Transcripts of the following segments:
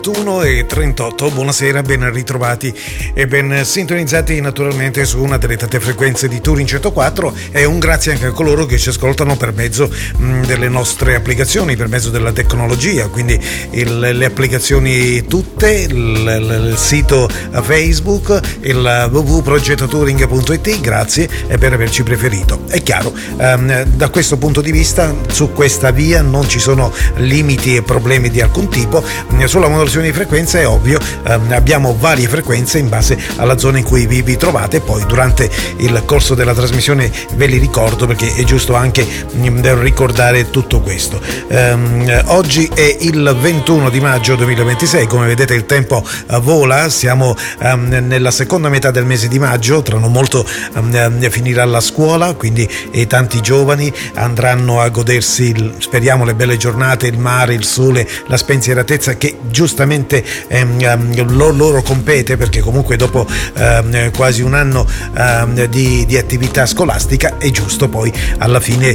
21:38, buonasera, ben ritrovati e ben sintonizzati naturalmente su una delle tante frequenze di Turin 104 e un grazie anche a coloro che ci ascoltano per mezzo delle nostre applicazioni, per mezzo della tecnologia, quindi le applicazioni tutte, il sito Facebook, il www.progettaturing.it, grazie per averci preferito. È chiaro, da questo punto di vista su questa via non ci sono limiti e problemi di alcun tipo. Sulla modulazione di frequenza è ovvio, abbiamo varie frequenze in base alla zona in cui vi trovate, poi durante il corso della trasmissione ve li ricordo perché è giusto anche ricordare tutto questo. Oggi è il 21 di maggio 2026, come vedete il tempo vola, siamo nella seconda metà del mese di maggio, tra non molto finirà la scuola, quindi tanti giovani andranno a godersi, speriamo, le belle giornate, il mare, il sole, la spensieratezza che giustamente loro compete, perché comunque dopo quasi un anno di attività scolastica è giusto poi alla fine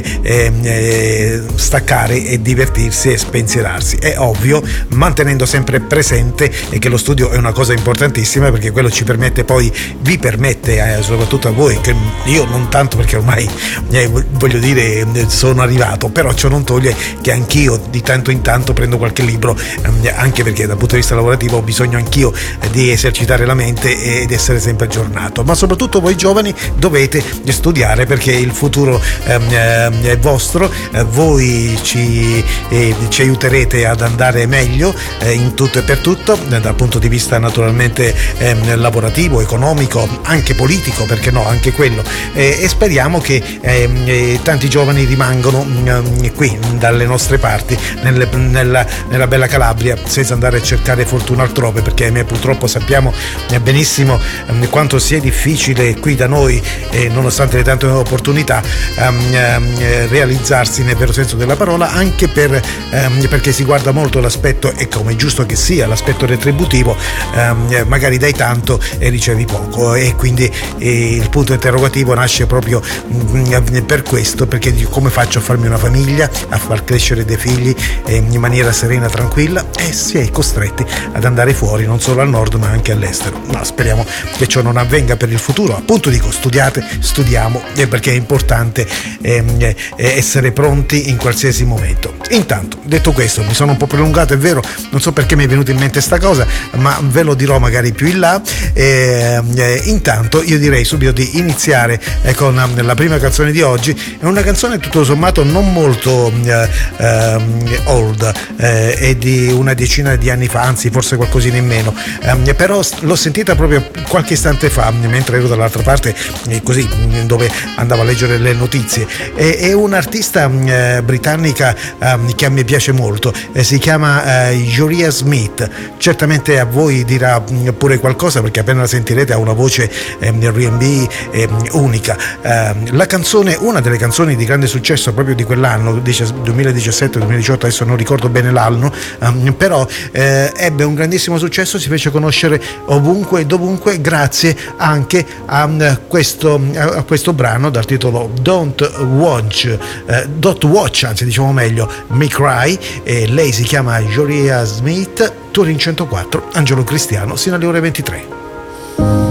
staccare e divertirsi e spensierarsi, è ovvio, mantenendo sempre presente che lo studio è una cosa importantissima, perché quello ci permette poi, vi permette soprattutto a voi, che io non tanto perché ormai voglio dire sono arrivato, però ciò non toglie che anch'io di tanto in tanto prendo qualche libro, anche perché dal punto di vista lavorativo ho bisogno anch'io di esercitare la mente ed essere sempre aggiornato. Ma soprattutto voi giovani dovete studiare, perché il futuro è vostro, voi ci aiuterete ad andare meglio in tutto e per tutto, dal punto di vista naturalmente lavorativo, economico, anche politico, perché no, anche quello, e speriamo che tanti giovani rimangano qui dalle nostre parti, nella bella Calabria, senza andare a cercare fortuna altrove, perché ahimè purtroppo sappiamo benissimo quanto sia difficile qui da noi, nonostante le tante opportunità, realizzarsi nel vero senso della parola, anche perché si guarda molto l'aspetto, e come è giusto che sia, l'aspetto retributivo, magari dai tanto e ricevi poco, e quindi il punto interrogativo nasce proprio per questo, perché come faccio a farmi una famiglia, a far crescere dei figli in maniera serena, tranquilla, e si è costretti ad andare fuori, non solo al nord ma anche all'estero. Ma speriamo che ciò non avvenga per il futuro. Appunto dico, studiamo, perché è importante essere pronti in qualsiasi momento. Intanto, detto questo, mi sono un po' prolungato, è vero, non so perché mi è venuta in mente sta cosa, ma ve lo dirò magari più in là. Intanto io direi subito di iniziare con la prima canzone di oggi. È una canzone tutto sommato non molto old, è di una decina di anni fa, anzi forse qualcosina in meno, però l'ho sentita proprio qualche istante fa mentre ero dall'altra parte, così, dove andavo a leggere le notizie. È un'artista britannica che a me piace molto, si chiama Jorja Smith. Certamente a voi dirà pure qualcosa, perché appena la sentirete ha una voce R&B unica. La canzone, una delle canzoni di grande successo proprio di quell'anno, 2017-2018, adesso non ricordo bene l'anno, però ebbe un grandissimo successo, si fece conoscere ovunque e dovunque grazie anche a questo brano dal titolo Don't Watch, anzi diciamo meglio, Me Cry, e lei si chiama Jorja Smith. Turin 104, Angelo Cristiano, sino alle ore 23.